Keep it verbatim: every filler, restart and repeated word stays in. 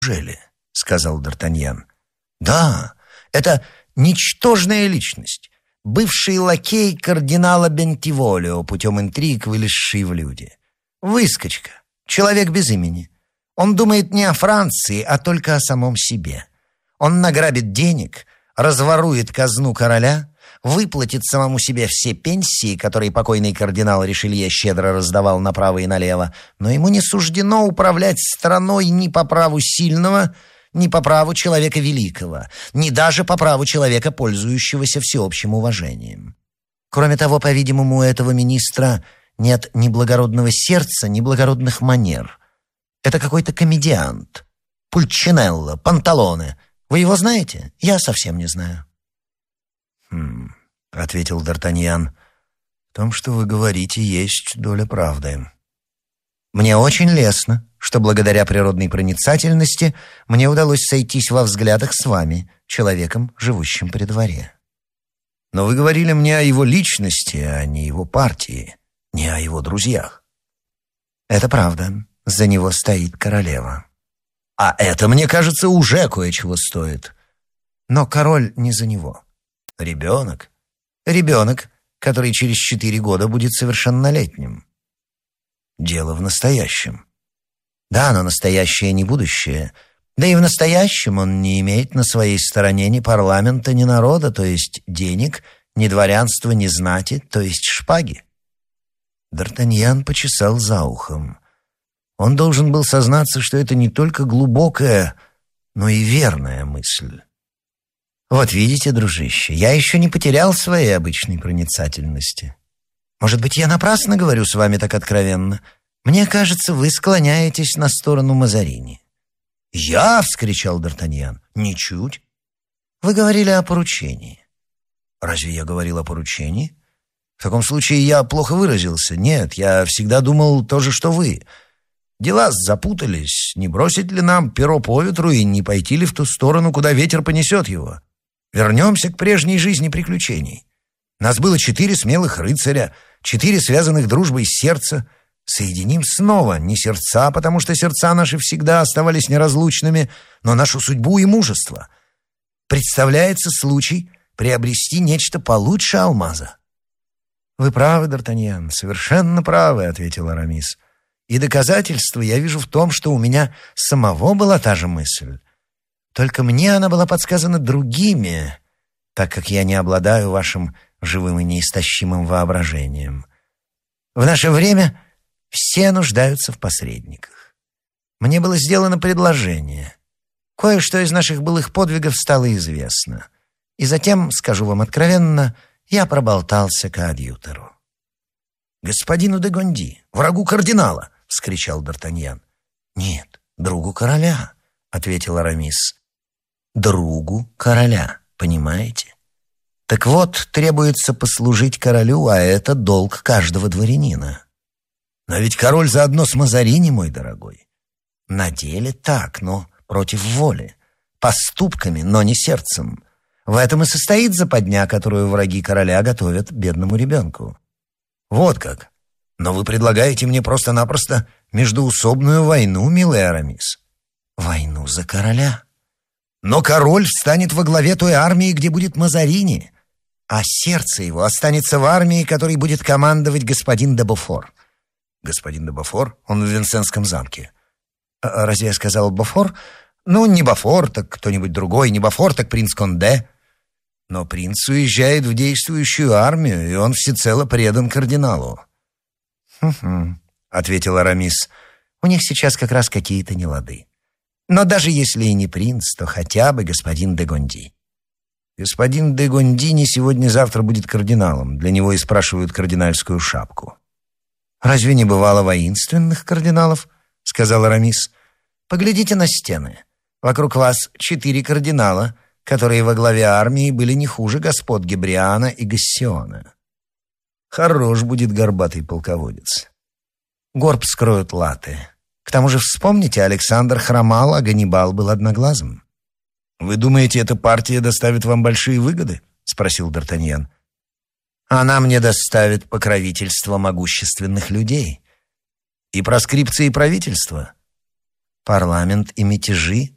«Неужели?» — сказал Д'Артаньян. «Да, это ничтожная личность, бывший лакей кардинала Бентиволио, путем интриг вылезший в люди. Выскочка, человек без имени. Он думает не о Франции, а только о самом себе. Он награбит денег, разворует казну короля, выплатит самому себе все пенсии, которые покойный кардинал Ришелье щедро раздавал направо и налево, но ему не суждено управлять страной ни по праву сильного, ни по праву человека великого, ни даже по праву человека, пользующегося всеобщим уважением. Кроме того, по-видимому, у этого министра нет ни благородного сердца, ни благородных манер. Это какой-то комедиант. Пульчинелло, Панталоне. Вы его знаете? Я совсем не знаю». «Хм», — ответил Д'Артаньян, — «в том, что вы говорите, есть доля правды. Мне очень лестно, что благодаря природной проницательности мне удалось сойтись во взглядах с вами, человеком, живущим при дворе. Но вы говорили мне о его личности, а не его партии, не о его друзьях. Это правда, за него стоит королева. А это, мне кажется, уже кое-чего стоит. Но король не за него. Ребенок. Ребенок, который через четыре года будет совершеннолетним. Дело в настоящем. Да, но настоящее не будущее. Да и в настоящем он не имеет на своей стороне ни парламента, ни народа, то есть денег, ни дворянства, ни знати, то есть шпаги. Д'Артаньян почесал за ухом. Он должен был сознаться, что это не только глубокая, но и верная мысль. «Вот видите, дружище, я еще не потерял своей обычной проницательности. Может быть, я напрасно говорю с вами так откровенно? Мне кажется, вы склоняетесь на сторону Мазарини». «Я?» — вскричал Д'Артаньян. «Ничуть. Вы говорили о поручении». «Разве я говорил о поручении? В таком случае я плохо выразился. Нет, я всегда думал то же, что вы. Дела запутались. Не бросить ли нам перо по ветру и не пойти ли в ту сторону, куда ветер понесет его? Вернемся к прежней жизни приключений. Нас было четыре смелых рыцаря, четыре связанных дружбой сердца. Соединим снова не сердца, потому что сердца наши всегда оставались неразлучными, но нашу судьбу и мужество. Представляется случай приобрести нечто получше алмаза». «Вы правы, Д'Артаньян, совершенно правы», — ответил Арамис. «И доказательство я вижу в том, что у меня самого была та же мысль. Только мне она была подсказана другими, так как я не обладаю вашим живым и неистощимым воображением. В наше время все нуждаются в посредниках. Мне было сделано предложение. Кое-что из наших былых подвигов стало известно. И затем, скажу вам откровенно, я проболтался коадьютору». «Господину де Гонди, врагу кардинала!» — вскричал Д'Артаньян. «Нет, другу короля», — ответил Арамис. «Другу короля, понимаете? Так вот, требуется послужить королю, а это долг каждого дворянина». «Но ведь король заодно с Мазарини, мой дорогой». «На деле так, но против воли. Поступками, но не сердцем. В этом и состоит западня, которую враги короля готовят бедному ребенку». «Вот как. Но вы предлагаете мне просто-напросто междоусобную войну, милый Арамис». «Войну за короля». «Но король встанет во главе той армии, где будет Мазарини, а сердце его останется в армии, которой будет командовать господин де Бофор». «Господин де Бофор? Он в Винсентском замке». А «Разве я сказал Бофор? Ну, не Бофор, так кто-нибудь другой, не Бофор, так принц Конде». «Но принц уезжает в действующую армию, и он всецело предан кардиналу». «Хм-хм», — ответил Арамис, — «у них сейчас как раз какие-то нелады. Но даже если и не принц, то хотя бы господин де Гонди». «Господин де Гонди не сегодня-завтра будет кардиналом. Для него и спрашивают кардинальскую шапку». «Разве не бывало воинственных кардиналов?» — сказал Арамис. «Поглядите на стены. Вокруг вас четыре кардинала, которые во главе армии были не хуже господ Гебриана и Гассиона. Хорош будет горбатый полководец. Горб скроют латы. К тому же вспомните, Александр хромал, а Ганнибал был одноглазым». «Вы думаете, эта партия доставит вам большие выгоды?» — спросил Д'Артаньян. «Она мне доставит покровительство могущественных людей. И проскрипции правительства. Парламент и мятежи